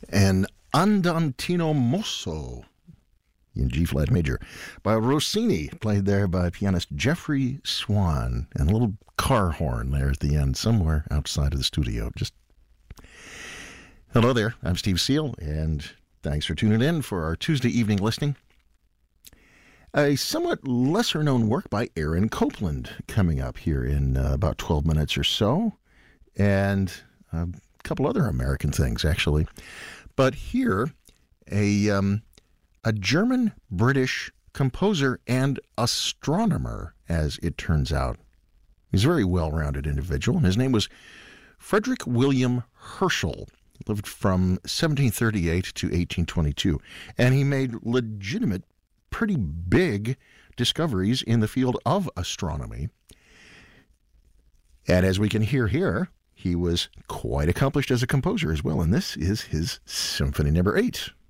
and Andantino Mosso in G-flat major by Rossini, played there by pianist Jeffrey Swan, and a little car horn there at the end somewhere outside of the studio. Just hello there, I'm Steve Seal, and thanks for tuning in for our Tuesday evening listening. A somewhat lesser-known work by Aaron Copland coming up here in about 12 minutes or so, and a couple other American things, actually. But here, a German-British composer and astronomer, as it turns out. He's a very well-rounded individual, and his name was Frederick William Herschel. He lived from 1738 to 1822, and he made legitimate, pretty big discoveries in the field of astronomy. And as we can hear here, he was quite accomplished as a composer as well, and this is his Symphony No. 8.